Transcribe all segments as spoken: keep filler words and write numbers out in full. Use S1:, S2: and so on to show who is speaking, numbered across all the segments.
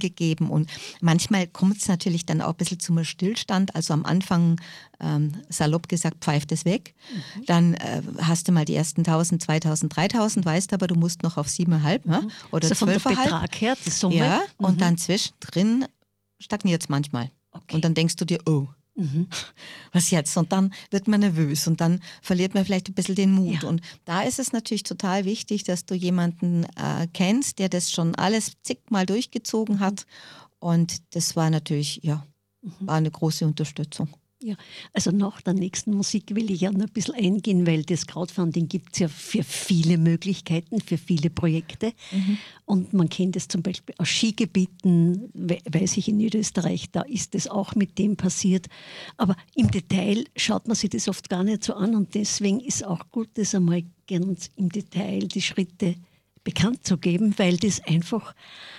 S1: gegeben und manchmal kommt es natürlich dann auch ein bisschen zum Stillstand, also am Anfang ähm, salopp gesagt pfeift es weg, mhm. dann äh, hast du mal die ersten tausend, zweitausend, dreitausend, weißt aber, du musst noch auf siebeneinhalb mhm. ne? oder
S2: also
S1: zwölf
S2: von der Betrag her, die Summe.
S1: Ja,
S2: mhm.
S1: und dann zwischendrin stagniert es manchmal okay. und dann denkst du dir, oh, Mhm. was jetzt? Und dann wird man nervös und dann verliert man vielleicht ein bisschen den Mut. Ja. Und da ist es natürlich total wichtig, dass du jemanden äh, kennst, der das schon alles zigmal durchgezogen hat. Und das war natürlich, ja, mhm. war eine große Unterstützung.
S2: Ja, also nach der nächsten Musik will ich ja noch ein bisschen eingehen, weil das Crowdfunding gibt es ja für viele Möglichkeiten, für viele Projekte. Mhm. Und man kennt es zum Beispiel aus Skigebieten, weiß ich in Niederösterreich, da ist es auch mit dem passiert. Aber im Detail schaut man sich das oft gar nicht so an und deswegen ist auch gut, das einmal ganz im Detail die Schritte bekannt zu geben, weil das einfach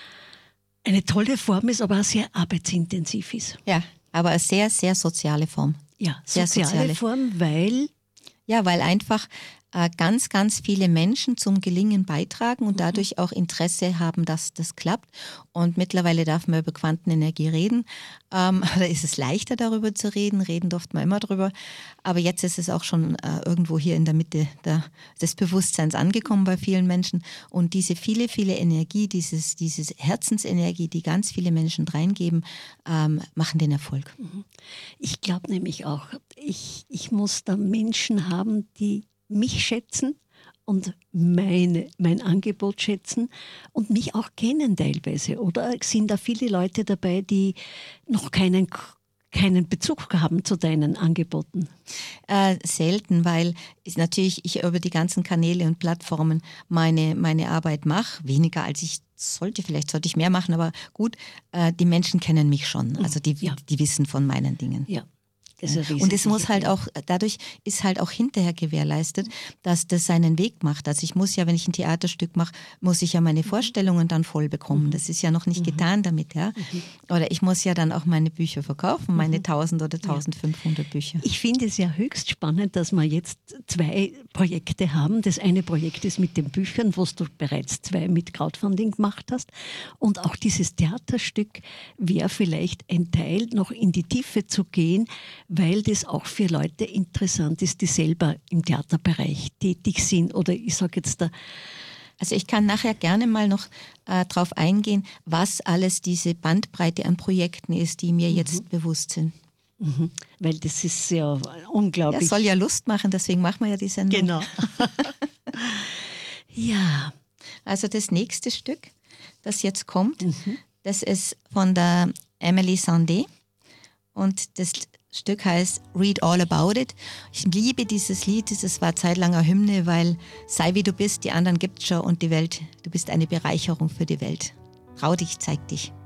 S2: eine tolle Form ist, aber auch sehr arbeitsintensiv ist.
S1: Ja. Aber eine sehr, sehr soziale Form.
S2: Ja,
S1: sehr
S2: soziale, soziale Form, weil?
S1: Ja, weil einfach äh, ganz, ganz viele Menschen zum Gelingen beitragen und mhm. dadurch auch Interesse haben, dass das klappt. Und mittlerweile darf man über Quantenenergie reden. Ähm, da ist es leichter, darüber zu reden. Reden durfte man immer drüber. Aber jetzt ist es auch schon äh, irgendwo hier in der Mitte der, des Bewusstseins angekommen bei vielen Menschen. Und diese viele, viele Energie, dieses, dieses Herzensenergie, die ganz viele Menschen reingeben, ähm, machen den Erfolg.
S2: Ich glaube nämlich auch, ich, ich muss da Menschen haben, die mich schätzen und meine, mein Angebot schätzen und mich auch kennen teilweise. Oder sind da viele Leute dabei, die noch keinen, keinen Bezug haben zu deinen Angeboten?
S1: Äh, selten, weil ich natürlich ich über die ganzen Kanäle und Plattformen meine, meine Arbeit mache. Weniger als ich sollte, vielleicht sollte ich mehr machen, aber gut, äh, die Menschen kennen mich schon. Also die, ja. die wissen von meinen Dingen.
S2: Ja.
S1: Und es muss halt auch, dadurch ist halt auch hinterher gewährleistet, dass das seinen Weg macht. Also ich muss ja, wenn ich ein Theaterstück mache, muss ich ja meine Vorstellungen dann voll bekommen. Das ist ja noch nicht mhm. getan damit, ja. Mhm. Oder ich muss ja dann auch meine Bücher verkaufen, meine mhm. tausend oder tausendfünfhundert ja. Bücher.
S2: Ich finde es ja höchst spannend, dass wir jetzt zwei Projekte haben. Das eine Projekt ist mit den Büchern, wo du bereits zwei mit Crowdfunding gemacht hast. Und auch dieses Theaterstück wäre vielleicht ein Teil, noch in die Tiefe zu gehen, weil das auch für Leute interessant ist, die selber im Theaterbereich tätig sind. Oder ich sage jetzt da...
S1: Also ich kann nachher gerne mal noch äh, darauf eingehen, was alles diese Bandbreite an Projekten ist, die mir mhm. jetzt bewusst sind.
S2: Mhm. Weil das ist ja unglaublich.
S1: Ja, soll ja Lust machen, deswegen machen wir ja die Sendung.
S2: Genau. Ja.
S1: Also das nächste Stück, das jetzt kommt, mhm. das ist von der Emily Sandé und das Stück heißt Read All About It. Ich liebe dieses Lied, es war zeitlanger Hymne, weil sei wie du bist, die anderen gibt's schon und die Welt, du bist eine Bereicherung für die Welt. Trau dich, zeig dich.